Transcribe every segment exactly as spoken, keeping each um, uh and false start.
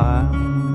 while.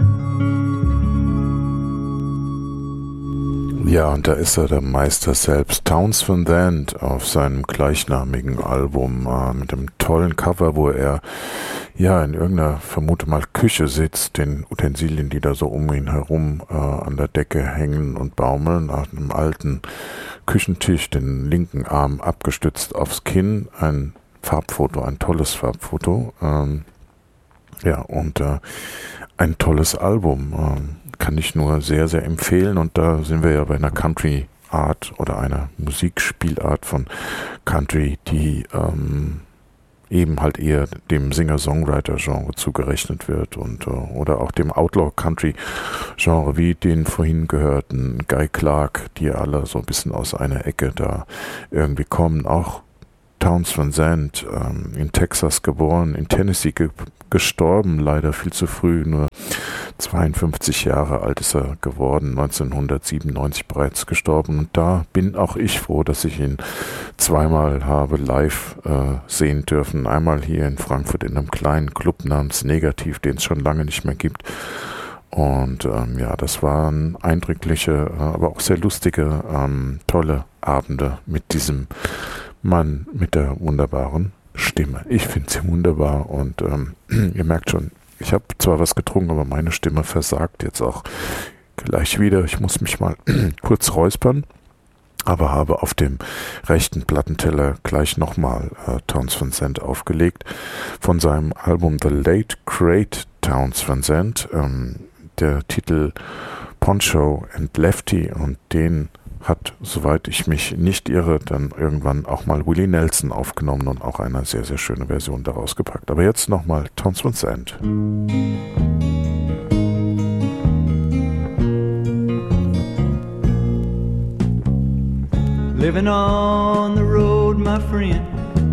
Ja, und da ist er, der Meister selbst, Townes Van Zandt, auf seinem gleichnamigen Album äh, mit dem tollen Cover, wo er ja in irgendeiner, vermute mal, Küche sitzt, den Utensilien, die da so um ihn herum äh, an der Decke hängen und baumeln, nach einem alten Küchentisch, den linken Arm abgestützt aufs Kinn, ein Farbfoto, ein tolles Farbfoto, ähm, ja, und äh, ein tolles Album, ähm, kann ich nur sehr, sehr empfehlen. Und da sind wir ja bei einer Country Art oder einer Musikspielart von Country, die ähm, eben halt eher dem Singer-Songwriter-Genre zugerechnet wird und äh, oder auch dem Outlaw-Country-Genre, wie den vorhin gehörten Guy Clark, die alle so ein bisschen aus einer Ecke da irgendwie kommen. Auch Townes Van Zandt, ähm, in Texas geboren, in Tennessee ge- gestorben, leider viel zu früh, nur zweiundfünfzig Jahre alt ist er geworden, neunzehnhundertsiebenundneunzig bereits gestorben. Und da bin auch ich froh, dass ich ihn zweimal habe live äh, sehen dürfen. Einmal hier in Frankfurt in einem kleinen Club namens Negativ, den es schon lange nicht mehr gibt. Und ähm, ja, das waren eindrückliche, äh, aber auch sehr lustige, ähm, tolle Abende mit diesem Mann mit der wunderbaren Stimme. Ich finde sie wunderbar und ähm, ihr merkt schon, ich habe zwar was getrunken, aber meine Stimme versagt jetzt auch gleich wieder. Ich muss mich mal kurz räuspern, aber habe auf dem rechten Plattenteller gleich nochmal äh, Townes Van Zandt aufgelegt von seinem Album The Late Great Townes Van Zandt, ähm, der Titel Poncho and Lefty, und den hat, soweit ich mich nicht irre, dann irgendwann auch mal Willie Nelson aufgenommen und auch eine sehr, sehr schöne Version daraus gepackt. Aber jetzt nochmal Townes Van Zandt. Living on the road, my friend,